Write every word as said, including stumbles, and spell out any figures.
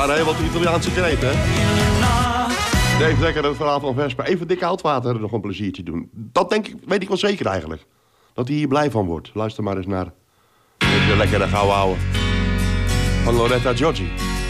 Ja, nee, wat de Italiaanse kreet, hè? Dave Dekker, het verhaal van Vesper. Even dikke Houtwater nog een pleziertje doen. Dat denk ik, weet ik wel zeker eigenlijk. Dat hij hier blij van wordt. Luister maar eens naar deze lekkere gouden ouwe van Loretta Giorgi.